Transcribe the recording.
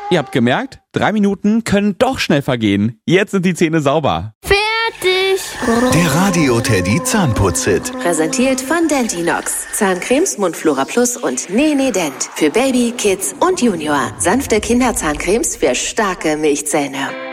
Ihr habt gemerkt, 3 Minuten können doch schnell vergehen. Jetzt sind die Zähne sauber. Fertig! Der Radio Teddy Zahnputz-Hit. Präsentiert von Dentinox. Zahncremes, Mundflora Plus und Nee Dent. Für Baby, Kids und Junior. Sanfte Kinderzahncremes für starke Milchzähne.